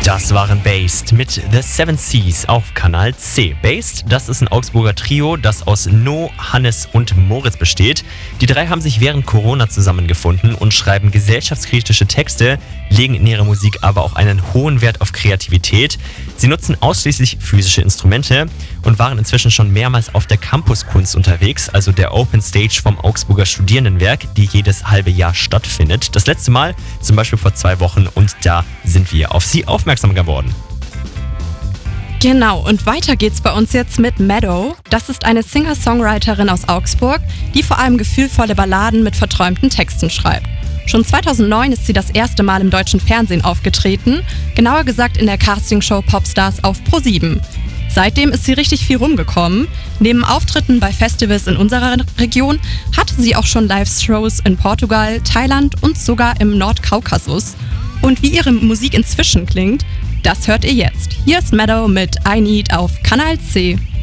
Das waren Based mit The Seven Seas auf Kanal C. Based, das ist ein Augsburger Trio, das aus No, Hannes und Moritz besteht. Die drei haben sich während Corona zusammengefunden und schreiben gesellschaftskritische Texte, legen in ihrer Musik aber auch einen hohen Wert auf Kreativität. Sie nutzen ausschließlich physische Instrumente und waren inzwischen schon mehrmals auf der Campuskunst unterwegs, also der Open Stage vom Augsburger Studierendenwerk, die jedes halbe Jahr stattfindet. Das letzte Mal zum Beispiel vor 2 Wochen und da sind wir auf sie aufmerksam geworden. Genau, und weiter geht's bei uns jetzt mit Meadow. Das ist eine Singer-Songwriterin aus Augsburg, die vor allem gefühlvolle Balladen mit verträumten Texten schreibt. Schon 2009 ist sie das erste Mal im deutschen Fernsehen aufgetreten, genauer gesagt in der Castingshow Popstars auf Pro7. Seitdem ist sie richtig viel rumgekommen. Neben Auftritten bei Festivals in unserer Region hatte sie auch schon Live-Shows in Portugal, Thailand und sogar im Nordkaukasus. Und wie ihre Musik inzwischen klingt, das hört ihr jetzt. Hier ist Meadow mit I Need auf Kanal C.